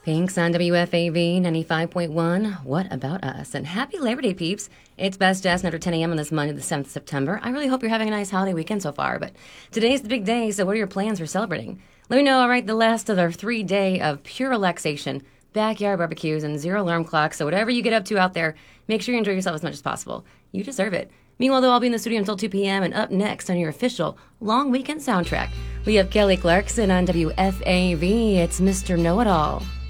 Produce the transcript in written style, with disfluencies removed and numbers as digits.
Pinks on WFAV 95.1. What about us? And happy Labor Day, peeps. It's Best Jazz after 10 a.m. on this Monday, the 7th of September. I really hope you're having a nice holiday weekend so far, but today's the big day, so what are your plans for celebrating? Let me know, all right, the last of our 3-day of pure relaxation, backyard barbecues, and zero alarm clocks, so whatever you get up to out there, make sure you enjoy yourself as much as possible. You deserve it. Meanwhile, though, I'll be in the studio until 2 p.m., and up next on your official long weekend soundtrack, we have Kelly Clarkson on WFAV. It's Mr. Know-It-All.